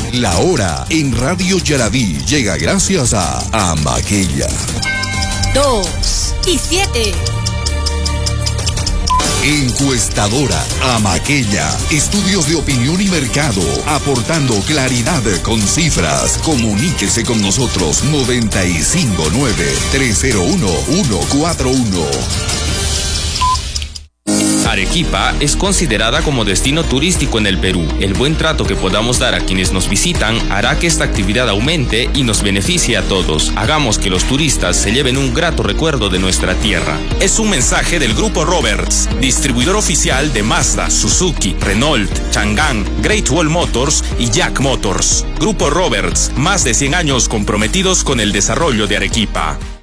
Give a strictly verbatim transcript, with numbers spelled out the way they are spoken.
La hora en Radio Yaraví llega gracias a Amaquella. Dos y siete. Encuestadora Amaquella. Estudios de opinión y mercado, aportando claridad con cifras. Comuníquese con nosotros noventa y cinco nueve, tres cero uno, uno cuatro uno. Arequipa es considerada como destino turístico en el Perú. El buen trato que podamos dar a quienes nos visitan hará que esta actividad aumente y nos beneficie a todos. Hagamos que los turistas se lleven un grato recuerdo de nuestra tierra. Es un mensaje del Grupo Roberts, distribuidor oficial de Mazda, Suzuki, Renault, Chang'an, Great Wall Motors y Jack Motors. Grupo Roberts, más de cien años comprometidos con el desarrollo de Arequipa.